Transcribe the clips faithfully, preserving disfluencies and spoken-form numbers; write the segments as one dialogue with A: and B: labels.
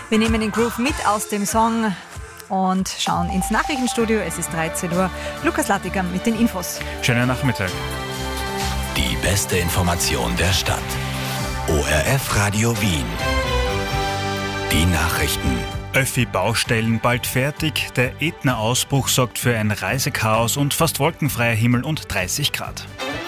A: Wir nehmen den Groove mit aus dem Song und schauen ins Nachrichtenstudio. Es ist dreizehn Uhr. Lukas Lattiger mit den Infos.
B: Schönen Nachmittag.
C: Die beste Information der Stadt. O R F Radio Wien. Die Nachrichten.
B: Öffi-Baustellen bald fertig. Der Ätna-Ausbruch sorgt für ein Reisechaos und fast wolkenfreier Himmel und dreißig Grad.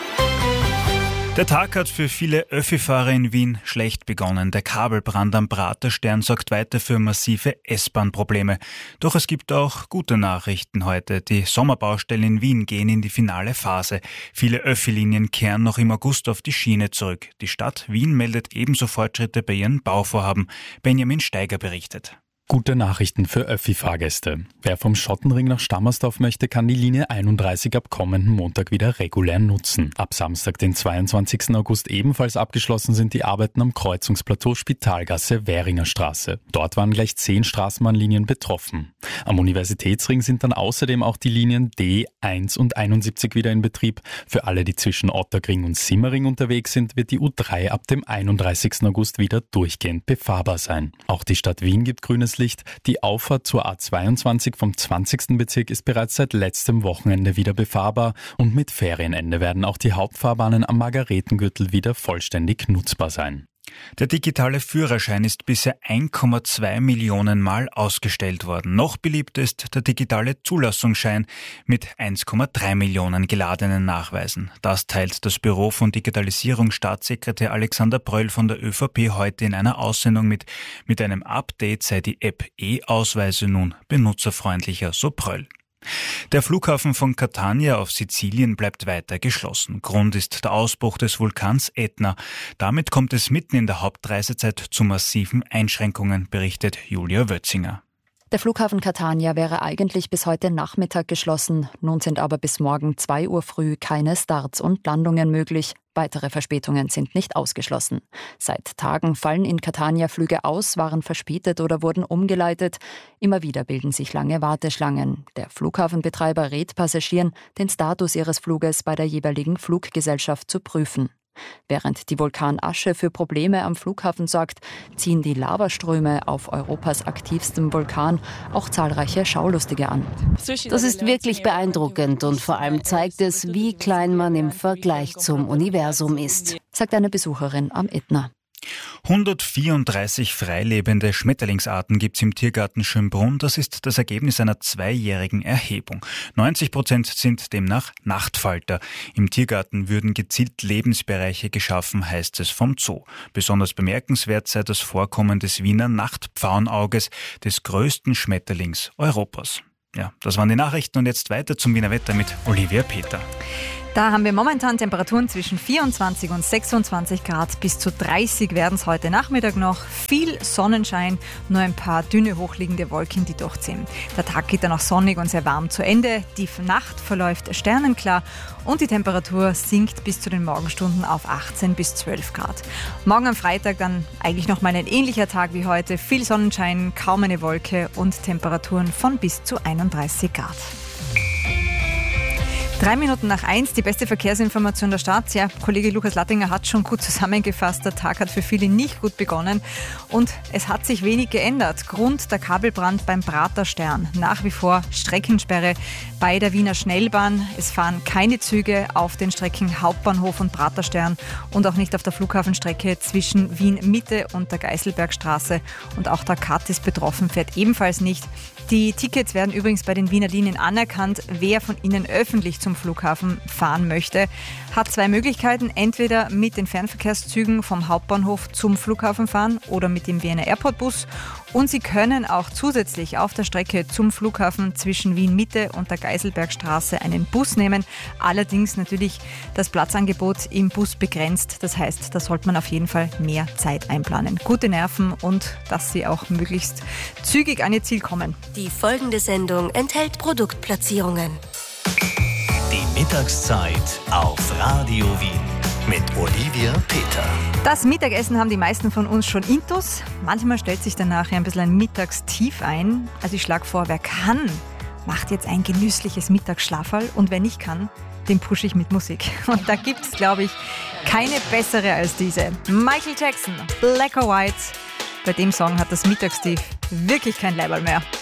B: Der Tag hat für viele Öffi-Fahrer in Wien schlecht begonnen. Der Kabelbrand am Praterstern sorgt weiter für massive S-Bahn-Probleme. Doch es gibt auch gute Nachrichten heute. Die Sommerbaustellen in Wien gehen in die finale Phase. Viele Öffi-Linien kehren noch im August auf die Schiene zurück. Die Stadt Wien meldet ebenso Fortschritte bei ihren Bauvorhaben. Benjamin Steiger berichtet.
D: Gute Nachrichten für Öffi-Fahrgäste. Wer vom Schottenring nach Stammersdorf möchte, kann die Linie einunddreißig ab kommenden Montag wieder regulär nutzen. Ab Samstag, den zweiundzwanzigsten August ebenfalls abgeschlossen sind die Arbeiten am Kreuzungsplateau Spitalgasse Währinger Straße. Dort waren gleich zehn Straßenbahnlinien betroffen. Am Universitätsring sind dann außerdem auch die Linien D, eins und einundsiebzig wieder in Betrieb. Für alle, die zwischen Otterkring und Simmering unterwegs sind, wird die U drei ab dem einunddreißigsten August wieder durchgehend befahrbar sein. Auch die Stadt Wien gibt grünes Licht. Die Auffahrt zur A zweiundzwanzig vom zwanzigsten Bezirk ist bereits seit letztem Wochenende wieder befahrbar und mit Ferienende werden auch die Hauptfahrbahnen am Margaretengürtel wieder vollständig nutzbar sein. Der digitale Führerschein ist bisher eins Komma zwei Millionen Mal ausgestellt worden. Noch beliebter ist der digitale Zulassungsschein mit eins Komma drei Millionen geladenen Nachweisen. Das teilt das Büro von Digitalisierungsstaatssekretär Alexander Pröll von der ÖVP heute in einer Aussendung mit. Mit einem Update sei die App E-Ausweise nun benutzerfreundlicher, so Pröll. Der Flughafen von Catania auf Sizilien bleibt weiter geschlossen. Grund ist der Ausbruch des Vulkans Ätna. Damit kommt es mitten in der Hauptreisezeit zu massiven Einschränkungen, berichtet Julia Wötzinger.
E: Der Flughafen Catania wäre eigentlich bis heute Nachmittag geschlossen. Nun sind aber bis morgen zwei Uhr früh keine Starts und Landungen möglich. Weitere Verspätungen sind nicht ausgeschlossen. Seit Tagen fallen in Catania Flüge aus, waren verspätet oder wurden umgeleitet. Immer wieder bilden sich lange Warteschlangen. Der Flughafenbetreiber rät Passagieren, den Status ihres Fluges bei der jeweiligen Fluggesellschaft zu prüfen. Während die Vulkanasche für Probleme am Flughafen sorgt, ziehen die Lavaströme auf Europas aktivstem Vulkan auch zahlreiche Schaulustige an.
F: Das ist wirklich beeindruckend und vor allem zeigt es, wie klein man im Vergleich zum Universum ist,
E: sagt eine Besucherin am Ätna.
B: hundertvierunddreißig freilebende Schmetterlingsarten gibt's im Tiergarten Schönbrunn. Das ist das Ergebnis einer zweijährigen Erhebung. neunzig Prozent sind demnach Nachtfalter. Im Tiergarten würden gezielt Lebensbereiche geschaffen, heißt es vom Zoo. Besonders bemerkenswert sei das Vorkommen des Wiener Nachtpfauenauges, des größten Schmetterlings Europas. Ja, das waren die Nachrichten und jetzt weiter zum Wiener Wetter mit Olivia Peter.
A: Da haben wir momentan Temperaturen zwischen vierundzwanzig und sechsundzwanzig Grad. Bis zu dreißig werden es heute Nachmittag noch. Viel Sonnenschein, nur ein paar dünne hochliegende Wolken, die durchziehen. Der Tag geht dann auch sonnig und sehr warm zu Ende. Die Nacht verläuft sternenklar und die Temperatur sinkt bis zu den Morgenstunden auf achtzehn bis zwölf Grad. Morgen am Freitag dann eigentlich noch mal ein ähnlicher Tag wie heute. Viel Sonnenschein, kaum eine Wolke und Temperaturen von bis zu einunddreißig Grad. Drei Minuten nach eins, die beste Verkehrsinformation der Stadt. Ja, Kollege Lukas Lattinger hat schon gut zusammengefasst. Der Tag hat für viele nicht gut begonnen und es hat sich wenig geändert. Grund der Kabelbrand beim Praterstern. Nach wie vor Streckensperre bei der Wiener Schnellbahn. Es fahren keine Züge auf den Strecken Hauptbahnhof und Praterstern und auch nicht auf der Flughafenstrecke zwischen Wien Mitte und der Geiselbergstraße. Und auch der Cut ist betroffen, fährt ebenfalls nicht. Die Tickets werden übrigens bei den Wiener Linien anerkannt. Wer von ihnen öffentlich zum Flughafen fahren möchte, hat zwei Möglichkeiten. Entweder mit den Fernverkehrszügen vom Hauptbahnhof zum Flughafen fahren oder mit dem Wiener Airport-Bus. Und Sie können auch zusätzlich auf der Strecke zum Flughafen zwischen Wien Mitte und der Geiselbergstraße einen Bus nehmen. Allerdings natürlich das Platzangebot im Bus begrenzt. Das heißt, da sollte man auf jeden Fall mehr Zeit einplanen. Gute Nerven und dass Sie auch möglichst zügig an Ihr Ziel kommen.
G: Die folgende Sendung enthält Produktplatzierungen.
C: Die Mittagszeit auf Radio Wien mit Olivia Peter.
A: Das Mittagessen haben die meisten von uns schon intus. Manchmal stellt sich danach ein bisschen ein Mittagstief ein. Also ich schlage vor, wer kann, macht jetzt ein genüssliches Mittagsschlaferl und wer nicht kann, den pushe ich mit Musik. Und da gibt es, glaube ich, keine bessere als diese. Michael Jackson, Black or White. Bei dem Song hat das Mittagstief wirklich kein Leiberl mehr.